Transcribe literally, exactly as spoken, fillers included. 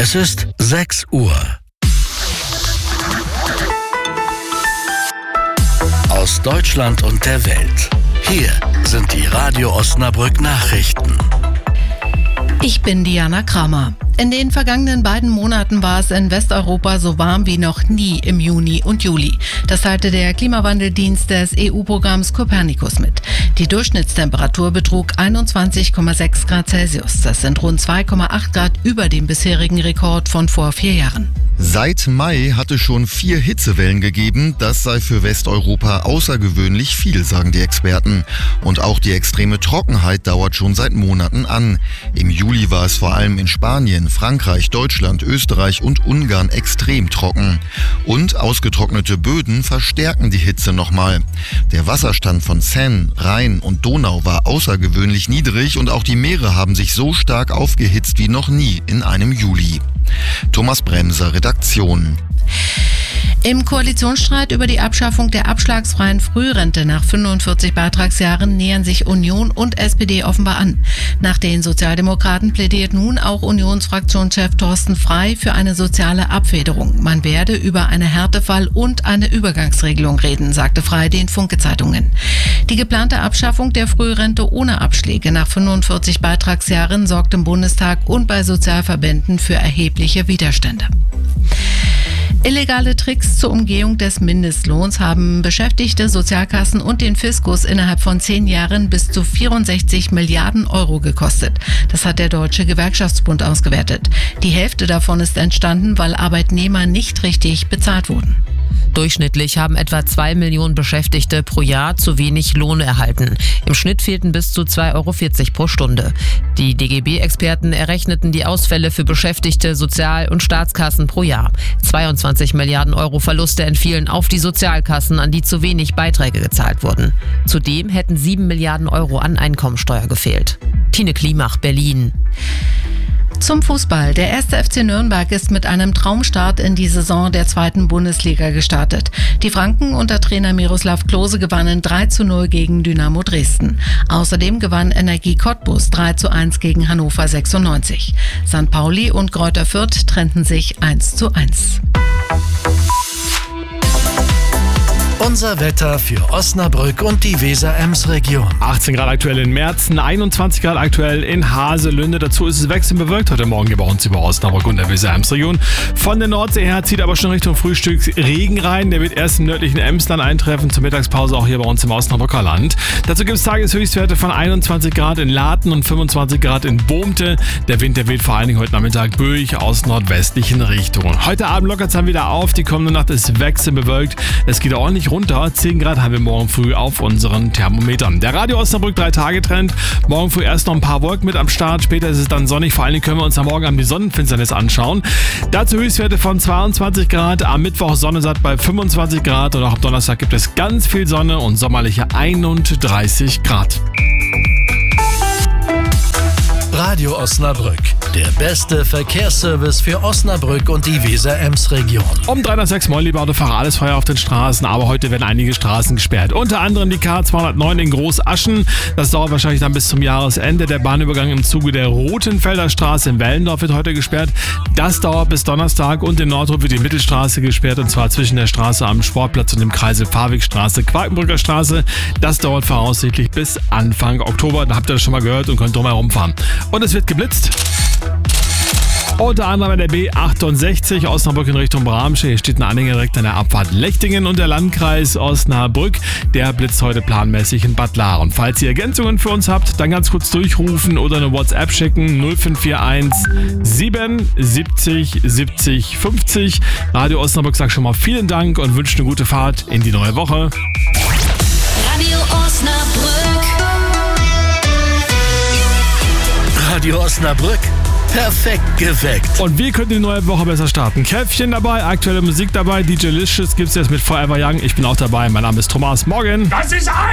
Es ist sechs Uhr. Aus Deutschland und der Welt. Hier sind die Radio Osnabrück Nachrichten. Ich bin Diana Kramer. In den vergangenen beiden Monaten war es in Westeuropa so warm wie noch nie im Juni und Juli. Das teilte der Klimawandeldienst des E U-Programms Copernicus mit. Die Durchschnittstemperatur betrug einundzwanzig Komma sechs Grad Celsius. Das sind rund zwei Komma acht Grad über dem bisherigen Rekord von vor vier Jahren. Seit Mai hat es schon vier Hitzewellen gegeben. Das sei für Westeuropa außergewöhnlich viel, sagen die Experten. Und auch die extreme Trockenheit dauert schon seit Monaten an. Im Juli war es vor allem in Spanien, Frankreich, Deutschland, Österreich und Ungarn extrem trocken. Und ausgetrocknete Böden verstärken die Hitze nochmal. Der Wasserstand von Seine, Rhein und Donau war außergewöhnlich niedrig und auch die Meere haben sich so stark aufgehitzt wie noch nie in einem Juli. Thomas Bremser, Redaktion. Im Koalitionsstreit über die Abschaffung der abschlagsfreien Frührente nach fünfundvierzig Beitragsjahren nähern sich Union und S P D offenbar an. Nach den Sozialdemokraten plädiert nun auch Unionsfraktionschef Thorsten Frey für eine soziale Abfederung. Man werde über eine Härtefall- und eine Übergangsregelung reden, sagte Frey den Funke-Zeitungen. Die geplante Abschaffung der Frührente ohne Abschläge nach fünfundvierzig Beitragsjahren sorgt im Bundestag und bei Sozialverbänden für erhebliche Widerstände. Illegale Tricks zur Umgehung des Mindestlohns haben Beschäftigte, Sozialkassen und den Fiskus innerhalb von zehn Jahren bis zu vierundsechzig Milliarden Euro gekostet. Das hat der Deutsche Gewerkschaftsbund ausgewertet. Die Hälfte davon ist entstanden, weil Arbeitnehmer nicht richtig bezahlt wurden. Durchschnittlich haben etwa zwei Millionen Beschäftigte pro Jahr zu wenig Lohn erhalten. Im Schnitt fehlten bis zu zwei Euro vierzig pro Stunde. Die D G B-Experten errechneten die Ausfälle für Beschäftigte, Sozial- und Staatskassen pro Jahr. zweiundzwanzig Milliarden Euro Verluste entfielen auf die Sozialkassen, an die zu wenig Beiträge gezahlt wurden. Zudem hätten sieben Milliarden Euro an Einkommensteuer gefehlt. Tine Klimach, Berlin. Zum Fußball. Der erste F C Nürnberg ist mit einem Traumstart in die Saison der zweiten Bundesliga gestartet. Die Franken unter Trainer Miroslav Klose gewannen drei zu null gegen Dynamo Dresden. Außerdem gewann Energie Cottbus drei zu eins gegen Hannover sechsundneunzig. Sankt Pauli und Greuther Fürth trennten sich eins zu eins. Unser Wetter für Osnabrück und die Weser-Ems-Region. achtzehn Grad aktuell in Merzen, einundzwanzig Grad aktuell in Haselünde. Dazu ist es wechselnd bewölkt heute Morgen hier bei uns über Osnabrück und der Weser-Ems-Region. Von der Nordsee her zieht aber schon Richtung Frühstück Regen rein. Der wird erst im nördlichen Emsland eintreffen, zur Mittagspause auch hier bei uns im Osnabrücker Land. Dazu gibt es Tageshöchstwerte von einundzwanzig Grad in Laten und fünfundzwanzig Grad in Bohmte. Der Wind, der weht vor allen Dingen heute Nachmittag böig aus nordwestlichen Richtungen. Heute Abend lockert es dann wieder auf. Die kommende Nacht ist wechselnd bewölkt. Es geht ordentlich runter. zehn Grad haben wir morgen früh auf unseren Thermometern. Der Radio Osnabrück drei Tage Trend. Morgen früh erst noch ein paar Wolken mit am Start. Später ist es dann sonnig. Vor allen Dingen können wir uns am Morgen Abend die Sonnenfinsternis anschauen. Dazu Höchstwerte von zweiundzwanzig Grad. Am Mittwoch Sonne satt bei fünfundzwanzig Grad. Und auch am Donnerstag gibt es ganz viel Sonne und sommerliche einunddreißig Grad. Radio Osnabrück. Der beste Verkehrsservice für Osnabrück und die Weser-Ems-Region. Um dreihundertsechs, moin liebe Autofahrer, alles Feuer auf den Straßen, aber heute werden einige Straßen gesperrt. Unter anderem die K zweihundertneun in Großaschen. Das dauert wahrscheinlich dann bis zum Jahresende. Der Bahnübergang im Zuge der Rothenfelder Straße in Wellendorf wird heute gesperrt. Das dauert bis Donnerstag und in Nordrhein wird die Mittelstraße gesperrt und zwar zwischen der Straße am Sportplatz und dem Kreisel Fahrwegstraße, Quakenbrücker Straße. Das dauert voraussichtlich bis Anfang Oktober. Da habt ihr das schon mal gehört und könnt drum herum fahren. Und es wird geblitzt. Unter anderem an der B achtundsechzig Osnabrück in Richtung Bramsche. Hier steht ein Anhänger direkt an der Abfahrt Lechtingen und der Landkreis Osnabrück. Der blitzt heute planmäßig in Bad Lahren. Falls ihr Ergänzungen für uns habt, dann ganz kurz durchrufen oder eine WhatsApp schicken. null fünf vier eins sieben siebzig siebzig fünfzig. Radio Osnabrück sagt schon mal vielen Dank und wünscht eine gute Fahrt in die neue Woche. Radio Osnabrück. Radio Osnabrück. Perfekt geweckt. Und wie könnt ihr die neue Woche besser starten? Käffchen dabei, aktuelle Musik dabei, D J Licious gibt's jetzt mit Forever Young. Ich bin auch dabei. Mein Name ist Thomas. Morgen. Das ist ein